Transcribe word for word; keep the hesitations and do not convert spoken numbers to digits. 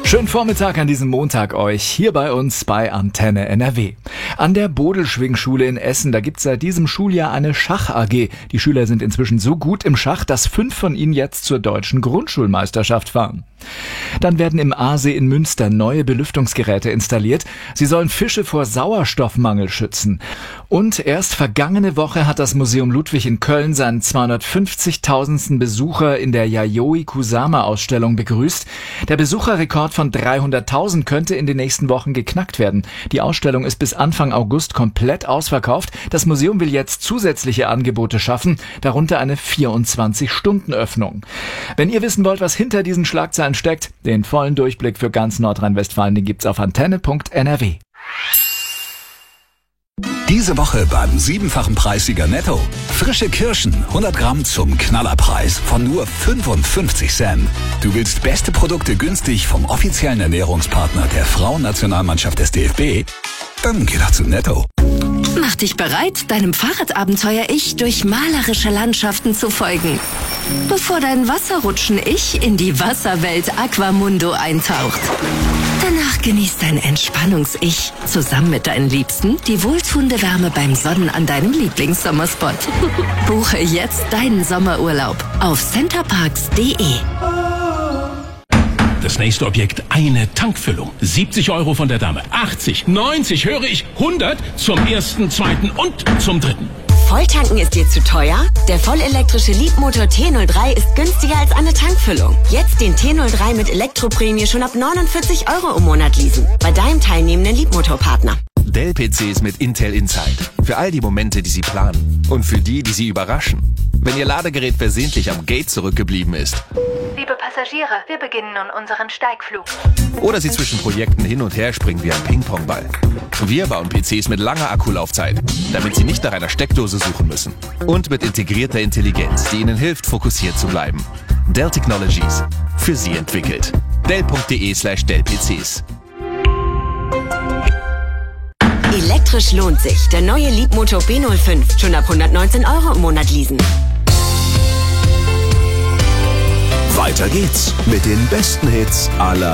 Schönen Vormittag an diesem Montag euch, hier bei uns bei Antenne N R W. An der Bodelschwingschule in Essen, da gibt's seit diesem Schuljahr eine Schach-A G. Die Schüler sind inzwischen so gut im Schach, dass fünf von ihnen jetzt zur deutschen Grundschulmeisterschaft fahren. Dann werden im Aasee in Münster neue Belüftungsgeräte installiert. Sie sollen Fische vor Sauerstoffmangel schützen. Und erst vergangene Woche hat das Museum Ludwig in Köln seinen zweihundertfünfzigtausendsten Besucher in der Yayoi Kusama-Ausstellung begrüßt. Der Besucherrekord von dreihunderttausend könnte in den nächsten Wochen geknackt werden. Die Ausstellung ist bis Anfang August komplett ausverkauft. Das Museum will jetzt zusätzliche Angebote schaffen, darunter eine vierundzwanzig-Stunden-Öffnung. Wenn ihr wissen wollt, was hinter diesen Schlagzeilen steckt, den vollen Durchblick für ganz Nordrhein-Westfalen, den gibt's auf antenne punkt n r w. Diese Woche beim siebenfachen Preissieger Netto. Frische Kirschen, hundert Gramm zum Knallerpreis von nur fünfundfünfzig Cent. Du willst beste Produkte günstig vom offiziellen Ernährungspartner der Frauennationalmannschaft des D F B? Dann geh doch zu Netto. Mach dich bereit, deinem Fahrradabenteuer-Ich durch malerische Landschaften zu folgen, bevor dein Wasserrutschen-Ich in die Wasserwelt Aquamundo eintaucht. Danach genießt dein Entspannungs-Ich zusammen mit deinen Liebsten die wohltuende Wärme beim Sonnen an deinem Lieblingssommerspot. Buche jetzt deinen Sommerurlaub auf centerparks punkt de. Das nächste Objekt, eine Tankfüllung. siebzig Euro von der Dame, achtzig, neunzig, höre ich, hundert zum ersten, zweiten und zum dritten. Volltanken ist dir zu teuer? Der vollelektrische Leapmotor T null drei ist günstiger als eine Tankfüllung. Jetzt den T null drei mit Elektroprämie schon ab neunundvierzig Euro im Monat leasen. Bei deinem teilnehmenden Leapmotor-Partner. Dell-P Cs mit Intel Inside. Für all die Momente, die Sie planen. Und für die, die Sie überraschen. Wenn Ihr Ladegerät versehentlich am Gate zurückgeblieben ist. Liebe Passagiere, wir beginnen nun unseren Steigflug. Oder Sie zwischen Projekten hin und her springen wie ein Ping-Pong-Ball. Wir bauen P Cs mit langer Akkulaufzeit, damit Sie nicht nach einer Steckdose suchen müssen. Und mit integrierter Intelligenz, die Ihnen hilft, fokussiert zu bleiben. Dell Technologies. Für Sie entwickelt. dell punkt de slash dell P Cs. Elektrisch lohnt sich. Der neue Leapmotor B null fünf. Schon ab hundertneunzehn Euro im Monat leasen. Weiter geht's mit den besten Hits aller